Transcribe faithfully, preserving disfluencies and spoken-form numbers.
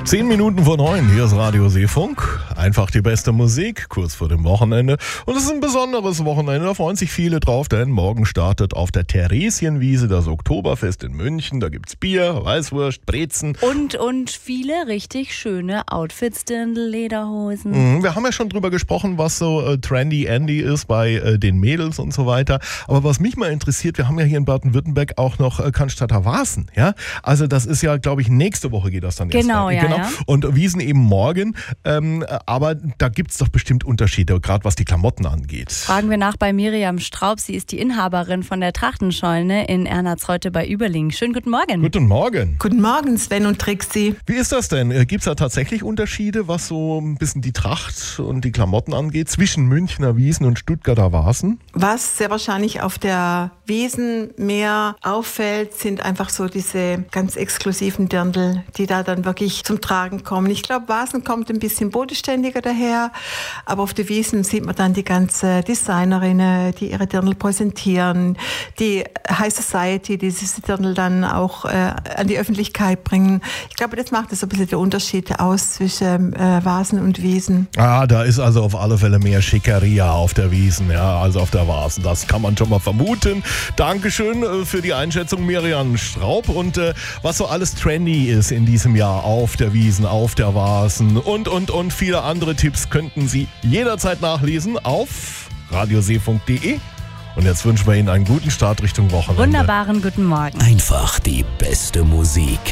Zehn Minuten vor neun, hier ist Radio Seefunk. Einfach die beste Musik, kurz vor dem Wochenende. Und es ist ein besonderes Wochenende, da freuen sich viele drauf, denn morgen startet auf der Theresienwiese das Oktoberfest in München. Da gibt's Bier, Weißwurst, Brezen. Und, und viele richtig schöne Outfits, Dirndl, Lederhosen. Mhm, wir haben ja schon drüber gesprochen, was so äh, trendy Andy ist bei äh, den Mädels und so weiter. Aber was mich mal interessiert, wir haben ja hier in Baden-Württemberg auch noch äh, Cannstatter Waasen. Ja? Also das ist ja, glaube ich, nächste Woche geht das dann erst Genau, weiter. ja, Genau. ja. Und Wiesen eben morgen. Ähm, aber da gibt es doch bestimmt Unterschiede, gerade was die Klamotten angeht. Fragen wir nach bei Miriam Straub. Sie ist die Inhaberin von der Trachtenscheune in Ernatzreuth bei Überlingen. Schönen guten Morgen. Guten Morgen. Guten Morgen, Sven und Trixie. Wie ist das denn? Gibt es da tatsächlich Unterschiede, was so ein bisschen die Tracht und die Klamotten angeht, zwischen Münchner Wiesen und Stuttgarter Waasen? Was sehr wahrscheinlich auf der Wiesen mehr auffällt, sind einfach so diese ganz exklusiven Dirndl, die da dann wirklich zum Tragen kommen. Ich glaube, Waasen kommt ein bisschen bodenständiger daher, aber auf der Wiesen sieht man dann die ganze Designerinnen, die ihre Dirndl präsentieren, die High Society, die diese Dirndl dann auch äh, an die Öffentlichkeit bringen. Ich glaube, das macht so ein bisschen den Unterschied aus zwischen äh, Waasen und Wiesen. Ah, da ist also auf alle Fälle mehr Schickeria auf der Wiesen, ja, als auf der Waasen. Das kann man schon mal vermuten. Dankeschön äh, für die Einschätzung, Miriam Straub. Und äh, was so alles trendy ist in diesem Jahr auf der Wiesen, auf der Waasen und, und, und viele andere Tipps könnten Sie jederzeit nachlesen auf radioseefunk punkt de. Und jetzt wünschen wir Ihnen einen guten Start Richtung Wochenende. Wunderbaren guten Morgen. Einfach die beste Musik.